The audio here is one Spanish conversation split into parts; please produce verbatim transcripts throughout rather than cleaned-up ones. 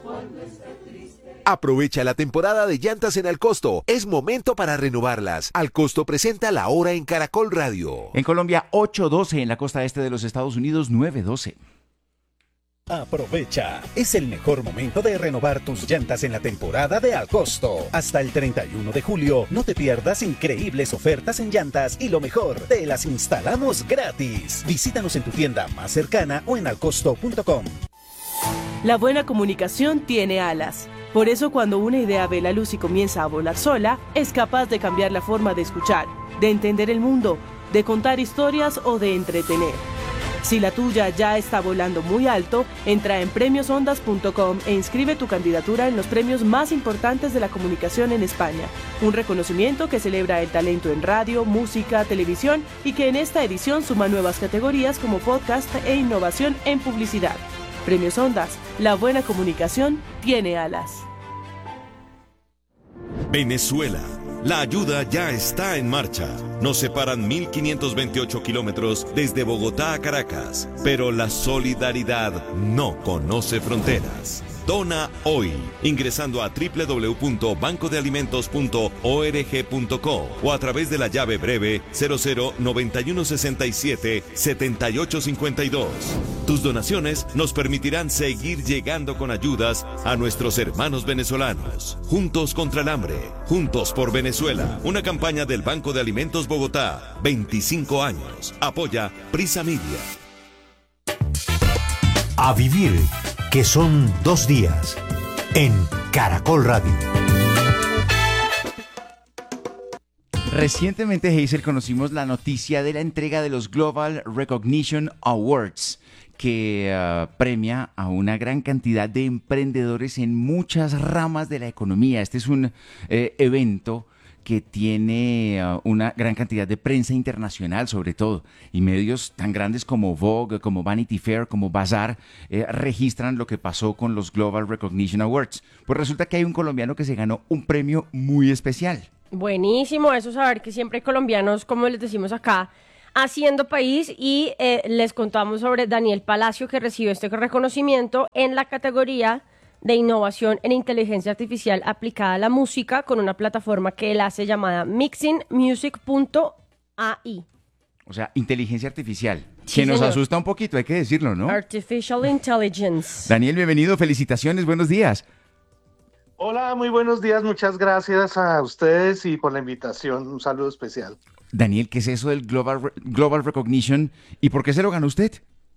Aprovecha la temporada de llantas en Al Costo. Es momento para renovarlas. Al Costo presenta la hora en Caracol Radio. En Colombia, ocho doce. En la costa este de los Estados Unidos, nueve doce. Aprovecha, es el mejor momento de renovar tus llantas en la temporada de Al Costo. Hasta el treinta y uno de julio, no te pierdas increíbles ofertas en llantas y lo mejor, te las instalamos gratis. Visítanos en tu tienda más cercana o en alcosto punto com. La buena comunicación tiene alas. Por eso cuando una idea ve la luz y comienza a volar sola, es capaz de cambiar la forma de escuchar, de entender el mundo, de contar historias o de entretener. Si la tuya ya está volando muy alto, entra en premios ondas punto com e inscribe tu candidatura en los premios más importantes de la comunicación en España. Un reconocimiento que celebra el talento en radio, música, televisión y que en esta edición suma nuevas categorías como podcast e innovación en publicidad. Premios Ondas, la buena comunicación tiene alas. Venezuela. La ayuda ya está en marcha. Nos separan mil quinientos veintiocho kilómetros desde Bogotá a Caracas, pero la solidaridad no conoce fronteras. Dona hoy, ingresando a doble u doble u doble u punto banco de alimentos punto org punto co o a través de la llave breve cero cero noventa y uno sesenta y siete setenta y ocho cincuenta y dos. Tus donaciones nos permitirán seguir llegando con ayudas a nuestros hermanos venezolanos. Juntos contra el hambre, juntos por Venezuela. Una campaña del Banco de Alimentos Bogotá. veinticinco años. Apoya Prisa Media. A vivir, que son dos días, en Caracol Radio. Recientemente, Hazel, conocimos la noticia de la entrega de los Global Recognition Awards, que uh, premia a una gran cantidad de emprendedores en muchas ramas de la economía. Este es un eh, evento que tiene uh, una gran cantidad de prensa internacional, sobre todo, y medios tan grandes como Vogue, como Vanity Fair, como Bazaar, eh, registran lo que pasó con los Global Recognition Awards. Pues resulta que hay un colombiano que se ganó un premio muy especial. Buenísimo eso, saber que siempre hay colombianos, como les decimos acá, haciendo país, y eh, les contamos sobre Daniel Palacio, que recibió este reconocimiento en la categoría de innovación en inteligencia artificial aplicada a la música, con una plataforma que él hace llamada mixing music punto a i. O sea, inteligencia artificial, Sí, que nos señor. asusta un poquito, hay que decirlo, ¿no? Artificial Intelligence. Daniel, bienvenido, felicitaciones, buenos días. Hola, muy buenos días, muchas gracias a ustedes y por la invitación, un saludo especial. Daniel, ¿qué es eso del Global, Re- Global Recognition y por qué se lo ganó usted?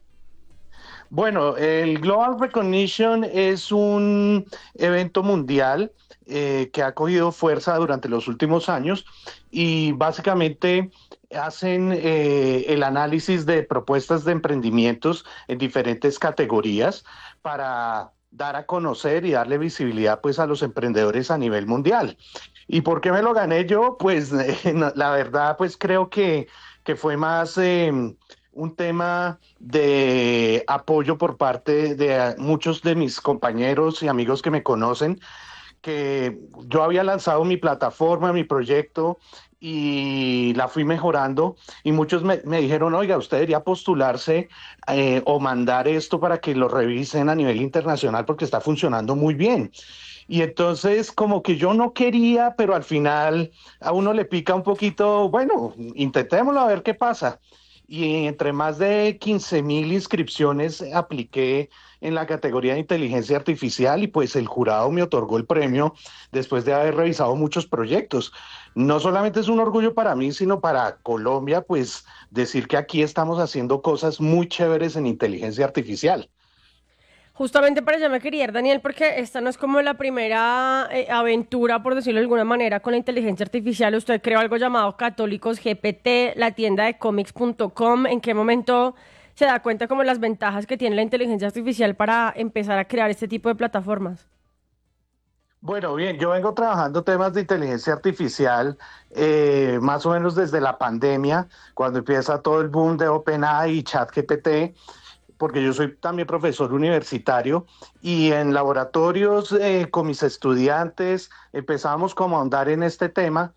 Bueno, el Global Recognition es un evento mundial eh, que ha cogido fuerza durante los últimos años y básicamente hacen eh, el análisis de propuestas de emprendimientos en diferentes categorías para dar a conocer y darle visibilidad pues a los emprendedores a nivel mundial. ¿Y por qué me lo gané yo? Pues eh, no, la verdad pues creo que, que fue más eh, un tema de apoyo por parte de muchos de mis compañeros y amigos que me conocen, que yo había lanzado mi plataforma, mi proyecto, y la fui mejorando, y muchos me, me dijeron, oiga, usted debería postularse eh, o mandar esto para que lo revisen a nivel internacional porque está funcionando muy bien. Y entonces como que yo no quería, pero al final a uno le pica un poquito, bueno, intentémoslo a ver qué pasa. Y entre más de quince mil inscripciones apliqué en la categoría de inteligencia artificial y pues el jurado me otorgó el premio después de haber revisado muchos proyectos. No solamente es un orgullo para mí, sino para Colombia, pues decir que aquí estamos haciendo cosas muy chéveres en inteligencia artificial. Justamente para allá me quería ir, Daniel, porque esta no es como la primera eh, aventura, por decirlo de alguna manera, con la inteligencia artificial. Usted creó algo llamado Católicos G P T, la tienda de comics punto com. ¿En qué momento se da cuenta como las ventajas que tiene la inteligencia artificial para empezar a crear este tipo de plataformas? Bueno, bien, yo vengo trabajando temas de inteligencia artificial eh, más o menos desde la pandemia, cuando empieza todo el boom de OpenAI y ChatGPT, porque yo soy también profesor universitario y en laboratorios eh, con mis estudiantes empezamos como a ahondar en este tema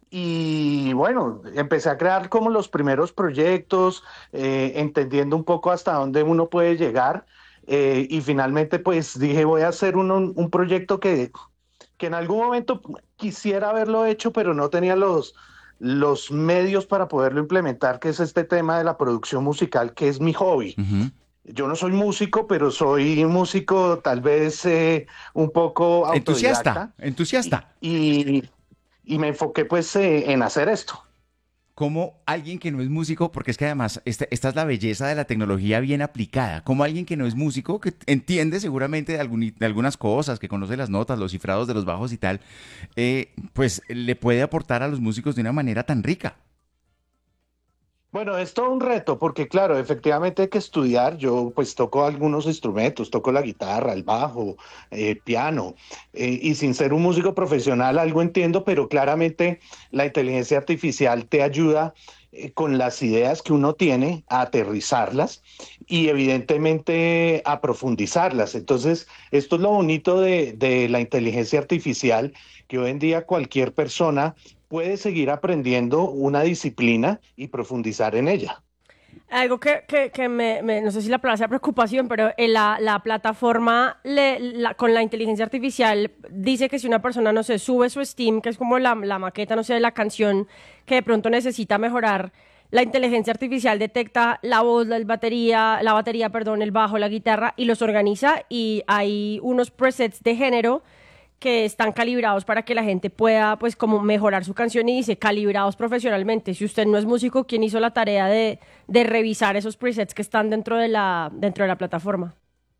y bueno, empecé a crear como los primeros proyectos, eh, entendiendo un poco hasta dónde uno puede llegar. eh, y finalmente pues dije voy a hacer un, un proyecto que, que en algún momento quisiera haberlo hecho, pero no tenía los, los medios para poderlo implementar, que es este tema de la producción musical, que es mi hobby. Ujú. Yo no soy músico, pero soy músico tal vez eh, un poco Entusiasta, autodidacta entusiasta. y, y me enfoqué pues eh, en hacer esto. Como alguien que no es músico, porque es que además esta, esta es la belleza de la tecnología bien aplicada, como alguien que no es músico, que entiende seguramente de, algún- de algunas cosas, que conoce las notas, los cifrados de los bajos y tal, eh, pues le puede aportar a los músicos de una manera tan rica. Bueno, es todo un reto porque claro, efectivamente hay que estudiar. Yo pues toco algunos instrumentos, toco la guitarra, el bajo, eh, piano, eh, y sin ser un músico profesional algo entiendo, pero claramente la inteligencia artificial te ayuda eh, con las ideas que uno tiene a aterrizarlas y evidentemente a profundizarlas. Entonces, esto es lo bonito de, de la inteligencia artificial, que hoy en día cualquier persona puede seguir aprendiendo una disciplina y profundizar en ella. Algo que, que, que me, me- no sé si la palabra sea preocupación, pero en la, la plataforma le- la- con la inteligencia artificial dice que si una persona, no sé, sube su Steam, que es como la, la maqueta, no sé, de la canción que de pronto necesita mejorar, la inteligencia artificial detecta la voz, la batería, la batería, perdón, el bajo, la guitarra y los organiza y hay unos presets de género que están calibrados para que la gente pueda, pues, como mejorar su canción y dice, calibrados profesionalmente. Si usted no es músico, ¿quién hizo la tarea de, de revisar esos presets que están dentro de la, dentro de la plataforma?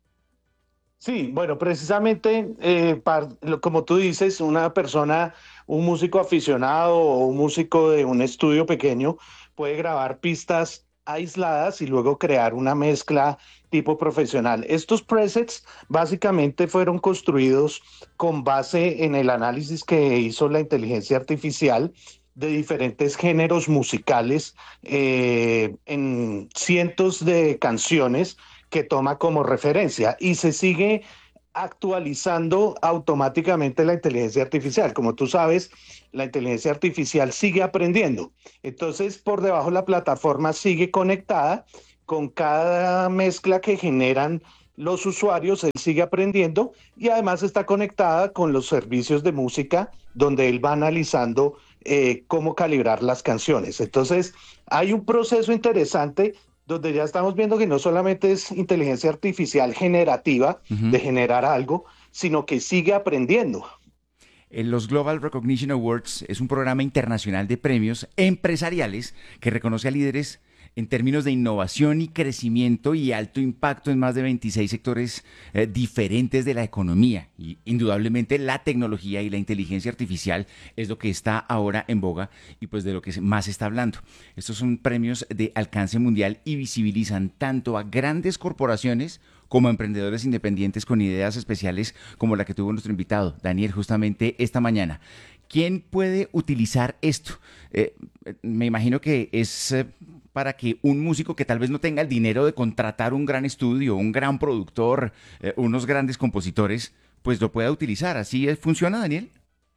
Sí, bueno, precisamente, eh, par- lo- como tú dices, una persona, un músico aficionado o un músico de un estudio pequeño puede grabar pistas aisladas y luego crear una mezcla tipo profesional. Estos presets básicamente fueron construidos con base en el análisis que hizo la inteligencia artificial de diferentes géneros musicales eh, en cientos de canciones que toma como referencia y se sigue actualizando automáticamente la inteligencia artificial. Como tú sabes, la inteligencia artificial sigue aprendiendo. Entonces, por debajo la plataforma sigue conectada con cada mezcla que generan los usuarios, él sigue aprendiendo y además está conectada con los servicios de música donde él va analizando eh, cómo calibrar las canciones. Entonces, hay un proceso interesante donde ya estamos viendo que no solamente es inteligencia artificial generativa Ujú. de generar algo, sino que sigue aprendiendo. Eh, Los Global Recognition Awards es un programa internacional de premios empresariales que reconoce a líderes en términos de innovación y crecimiento y alto impacto en más de veintiséis sectores eh, diferentes de la economía. Y indudablemente la tecnología y la inteligencia artificial es lo que está ahora en boga y pues de lo que se- más se está hablando. Estos son premios de alcance mundial y visibilizan tanto a grandes corporaciones como a emprendedores independientes con ideas especiales como la que tuvo nuestro invitado, Daniel, justamente esta mañana. ¿Quién puede utilizar esto? Eh, eh, me imagino que es eh, para que un músico que tal vez no tenga el dinero de contratar un gran estudio, un gran productor, eh, unos grandes compositores, pues lo pueda utilizar. ¿Así es- funciona, Daniel?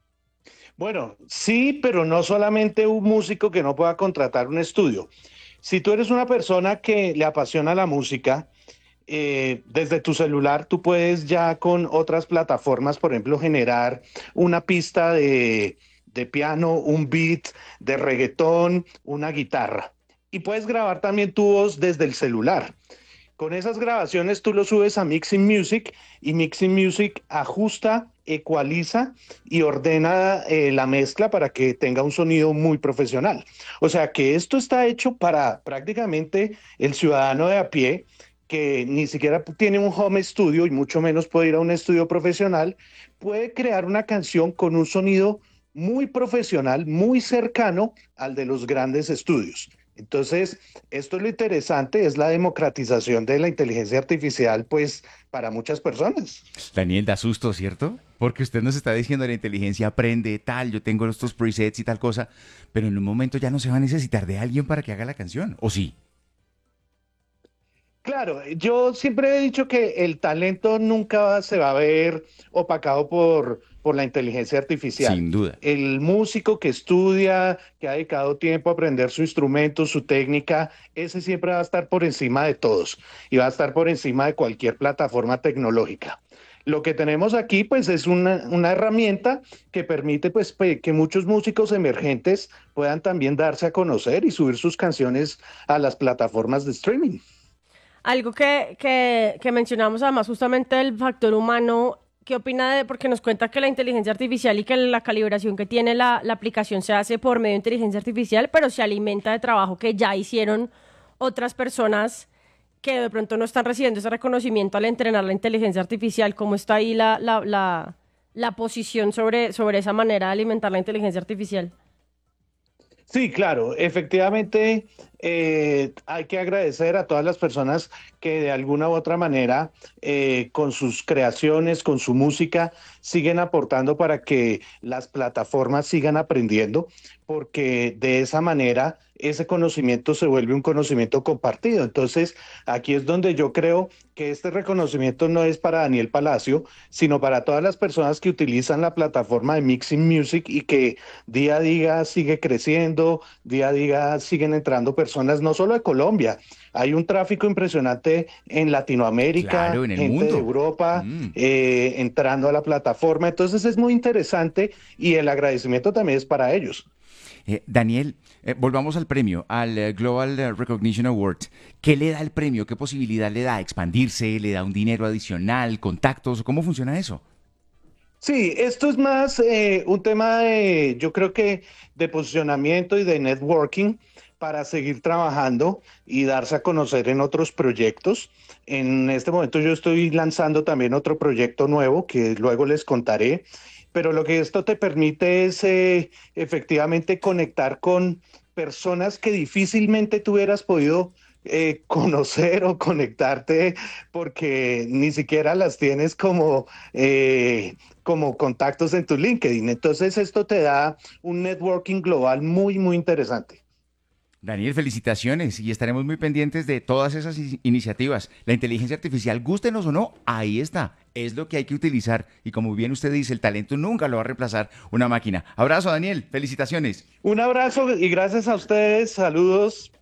Bueno, sí, pero no solamente un músico que no pueda contratar un estudio. Si tú eres una persona que le apasiona la música, eh, desde tu celular tú puedes ya con otras plataformas, por ejemplo, generar una pista de, de piano, un beat, de reggaetón, una guitarra. Y puedes grabar también tu voz desde el celular. Con esas grabaciones tú lo subes a Mixing Music y Mixing Music ajusta, ecualiza y ordena eh, la mezcla para que tenga un sonido muy profesional. O sea que esto está hecho para prácticamente el ciudadano de a pie que ni siquiera tiene un home studio y mucho menos puede ir a un estudio profesional, puede crear una canción con un sonido muy profesional, muy cercano al de los grandes estudios. Entonces, esto es lo interesante, es la democratización de la inteligencia artificial, pues, para muchas personas. Daniel, da susto, ¿cierto? Porque usted nos está diciendo la inteligencia aprende tal, yo tengo estos presets y tal cosa, pero en un momento ya no se va a necesitar de alguien para que haga la canción, ¿o sí? Claro, yo siempre he dicho que el talento nunca se va a ver opacado por, por la inteligencia artificial. Sin duda. El músico que estudia, que ha dedicado tiempo a aprender su instrumento, su técnica, ese siempre va a estar por encima de todos y va a estar por encima de cualquier plataforma tecnológica. Lo que tenemos aquí, pues, es una, una herramienta que permite, pues, pe- que muchos músicos emergentes puedan también darse a conocer y subir sus canciones a las plataformas de streaming. Algo que, que, que mencionamos además justamente el factor humano, ¿qué opina de, porque nos cuenta que la inteligencia artificial y que la calibración que tiene la, la aplicación se hace por medio de inteligencia artificial, pero se alimenta de trabajo que ya hicieron otras personas que de pronto no están recibiendo ese reconocimiento al entrenar la inteligencia artificial? ¿Cómo está ahí la, la, la, la posición sobre, sobre esa manera de alimentar la inteligencia artificial? Sí, claro, efectivamente eh, hay que agradecer a todas las personas que de alguna u otra manera eh, con sus creaciones, con su música, siguen aportando para que las plataformas sigan aprendiendo, porque de esa manera ese conocimiento se vuelve un conocimiento compartido. Entonces, aquí es donde yo creo que este reconocimiento no es para Daniel Palacio, sino para todas las personas que utilizan la plataforma de Mixing Music y que día a día sigue creciendo, día a día siguen entrando personas, no solo de Colombia, hay un tráfico impresionante en Latinoamérica, Claro, en el gente de mundo. Europa Mm. eh, entrando a la plataforma, entonces es muy interesante y el agradecimiento también es para ellos. Eh, Daniel, eh, volvamos al premio, al eh, Global eh, Recognition Award. ¿Qué le da el premio? ¿Qué posibilidad le da? ¿Expandirse? ¿Le da un dinero adicional? ¿Contactos? ¿Cómo funciona eso? Sí, esto es más eh, un tema de, yo creo que de posicionamiento y de networking para seguir trabajando y darse a conocer en otros proyectos. En este momento yo estoy lanzando también otro proyecto nuevo que luego les contaré, pero lo que esto te permite es eh, efectivamente conectar con personas que difícilmente tú hubieras podido eh, conocer o conectarte porque ni siquiera las tienes como, eh, como contactos en tu LinkedIn. Entonces esto te da un networking global muy, muy interesante. Daniel, felicitaciones y estaremos muy pendientes de todas esas i- iniciativas. La inteligencia artificial, gústenos o no, ahí está. Es lo que hay que utilizar y como bien usted dice, el talento nunca lo va a reemplazar una máquina. Abrazo, Daniel, felicitaciones. Un abrazo y gracias a ustedes. Saludos.